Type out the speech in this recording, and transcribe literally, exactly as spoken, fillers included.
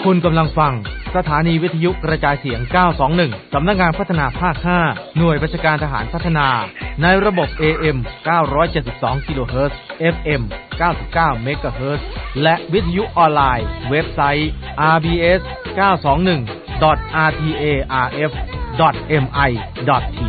คุณกำลังฟังสถานีวิทยุกระจายเสียงเก้าสองหนึ่งสำนักงานพัฒนาภาคห้าหน่วยบัญชาการทหารพัฒนาในระบบ เอ เอ็ม เก้าร้อยเจ็ดสิบสองกิโลเฮิรตซ์ เอฟ เอ็ม เก้าสิบเก้าเมกะเฮิรตซ์และวิทยุออนไลน์เว็บไซต์ อาร์ บี เอส เก้าสองหนึ่ง ดอท อาร์ ที เอ อาร์ เอฟ ดอท เอ็ม ไอ ดอท ที